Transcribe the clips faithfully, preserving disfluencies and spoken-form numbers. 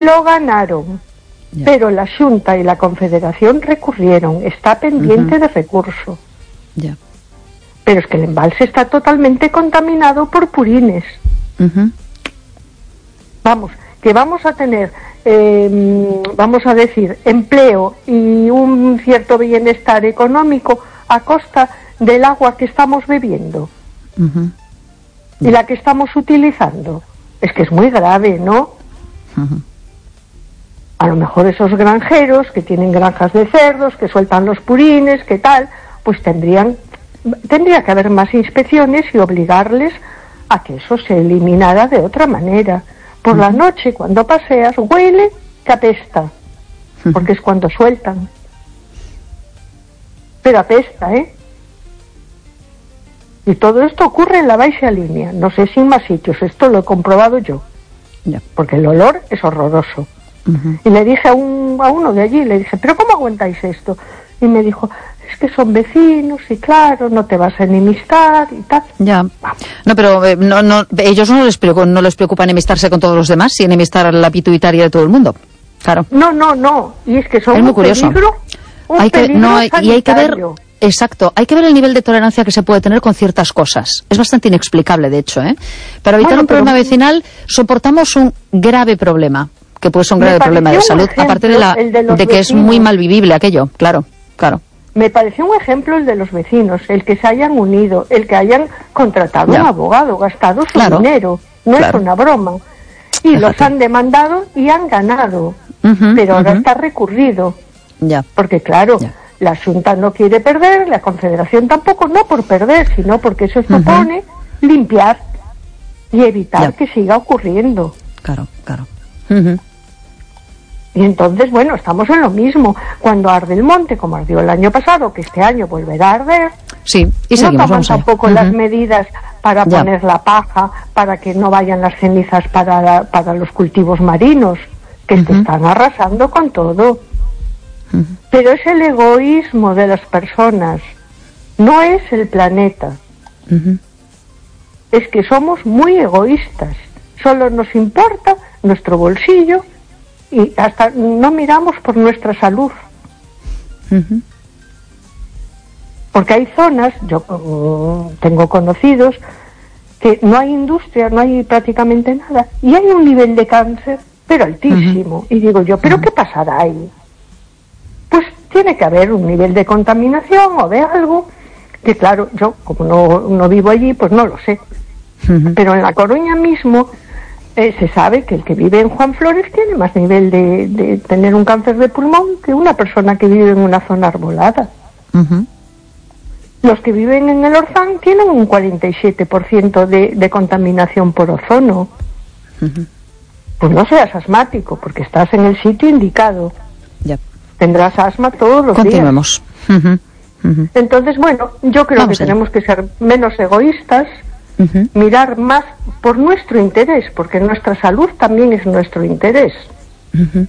lo ganaron, ya. Pero la Xunta y la Confederación recurrieron, está pendiente uh-huh. de recurso. Ya. Pero es que el embalse está totalmente contaminado por purines. Uh-huh. Vamos, que vamos a tener, eh, vamos a decir, empleo y un cierto bienestar económico a costa del agua que estamos bebiendo uh-huh. y la que estamos utilizando. Es que es muy grave, ¿no? Uh-huh. A lo mejor esos granjeros que tienen granjas de cerdos, que sueltan los purines, que tal, pues tendrían, tendría que haber más inspecciones y obligarles a que eso se eliminara de otra manera. Por uh-huh. la noche, cuando paseas, huele que apesta, uh-huh. porque es cuando sueltan. Pero apesta, ¿eh? Y todo esto ocurre en la Baixa Línea, no sé si en más sitios, esto lo he comprobado yo, yeah. porque el olor es horroroso. Uh-huh. Y le dije a, un, a uno de allí, le dije, ¿pero cómo aguantáis esto? Y me dijo, es que son vecinos y claro, no te vas a enemistar y tal. Ya, no, pero eh, no, no, ellos no les, preocupa, no les preocupa enemistarse con todos los demás y enemistar a la pituitaria de todo el mundo, claro. No, no, no, y es que son es muy un curioso. peligro, un hay que, peligro no, hay, y hay que ver, sanitario. exacto, hay que ver el nivel de tolerancia que se puede tener con ciertas cosas. Es bastante inexplicable, de hecho, ¿eh? Para evitar bueno, un problema pero... vecinal, soportamos un grave problema, que puede ser un grave problema de salud, ejemplo, aparte de, la, de, de que es muy mal vivible aquello, claro, claro. Me pareció un ejemplo el de los vecinos, el que se hayan unido, el que hayan contratado ya. un abogado, gastado su claro. dinero, no claro. es una broma. Y Déjate. los han demandado y han ganado, uh-huh, pero ahora uh-huh. está recurrido. Ya. Porque claro, ya. la Xunta no quiere perder, la Confederación tampoco, no por perder, sino porque eso supone uh-huh. limpiar y evitar ya. que siga ocurriendo. Claro, claro. Uh-huh. Y entonces, bueno, estamos en lo mismo. Cuando arde el monte, como ardió el año pasado, que este año volverá a arder, sí, y no seguimos, toman tampoco uh-huh. las medidas para ya. poner la paja, para que no vayan las cenizas para, la, para los cultivos marinos, que uh-huh. te están arrasando con todo. Uh-huh. Pero es el egoísmo de las personas, no es el planeta. Uh-huh. Es que somos muy egoístas, solo nos importa nuestro bolsillo y hasta no miramos por nuestra salud. Uh-huh. Porque hay zonas, yo uh, tengo conocidos, que no hay industria, no hay prácticamente nada, y hay un nivel de cáncer, pero altísimo. Uh-huh. Y digo yo, ¿pero uh-huh. qué pasará ahí? Pues tiene que haber un nivel de contaminación o de algo, que claro, yo como no, no vivo allí, pues no lo sé. Uh-huh. Pero en La Coruña mismo, Eh, se sabe que el que vive en Juan Flores tiene más nivel de, de tener un cáncer de pulmón que una persona que vive en una zona arbolada. Uh-huh. Los que viven en el Orzán tienen un cuarenta y siete por ciento de, de contaminación por ozono. Uh-huh. Pues no seas asmático, porque estás en el sitio indicado. Yep. Tendrás asma todos los Continuemos. días. Uh-huh. Uh-huh. Entonces, bueno, yo creo Vamos que allá. tenemos que ser menos egoístas, uh-huh. mirar más por nuestro interés, porque nuestra salud también es nuestro interés. Uh-huh.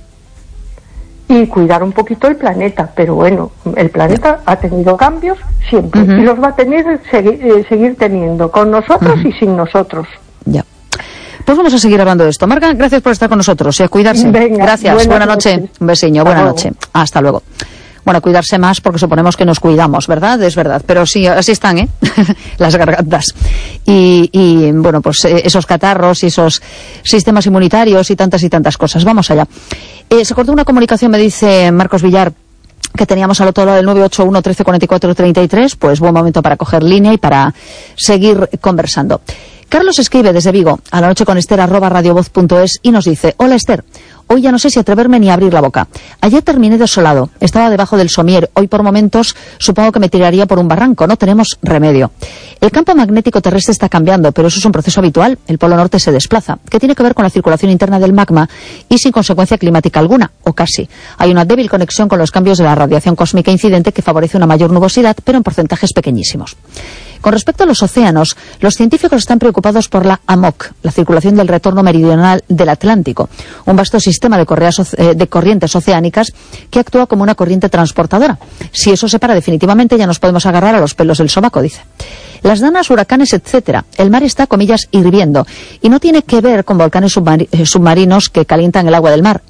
Y cuidar un poquito el planeta, pero bueno, el planeta ha tenido cambios siempre, uh-huh. y los va a tener segui- eh, seguir teniendo, con nosotros uh-huh. y sin nosotros. Ya. Pues vamos a seguir hablando de esto. Marga, gracias por estar con nosotros y a cuidarse. Venga, gracias, buena buena noche. noche. Un besiño, Hasta buena luego. noche. Hasta luego. Bueno, cuidarse más porque suponemos que nos cuidamos, ¿verdad? Es verdad, pero sí, así están, ¿eh? Las gargantas. Y, y bueno, pues eh, esos catarros y esos sistemas inmunitarios y tantas y tantas cosas. Vamos allá. Eh, se cortó una comunicación, me dice Marcos Villar, que teníamos al otro lado del nueve ocho uno, trece, cuarenta y cuatro, treinta y tres, pues buen momento para coger línea y para seguir conversando. Carlos escribe desde Vigo, a la noche con Esther, arroba radiovoz punto es, y nos dice: hola Esther, hoy ya no sé si atreverme ni a abrir la boca. Ayer terminé desolado, estaba debajo del somier, hoy por momentos supongo que me tiraría por un barranco, no tenemos remedio. El campo magnético terrestre está cambiando, pero eso es un proceso habitual, el polo norte se desplaza, que tiene que ver con la circulación interna del magma y sin consecuencia climática alguna, o casi. Hay una débil conexión con los cambios de la radiación cósmica incidente que favorece una mayor nubosidad, pero en porcentajes pequeñísimos. Con respecto a los océanos, los científicos están preocupados por la A M O C, la circulación del retorno meridional del Atlántico, un vasto sistema de, correas, eh, de corrientes oceánicas que actúa como una corriente transportadora. Si eso se para definitivamente, ya nos podemos agarrar a los pelos del sobaco, dice. Las danas, huracanes, etcétera. El mar está, comillas, hirviendo, y no tiene que ver con volcanes submari- eh, submarinos que calientan el agua del mar.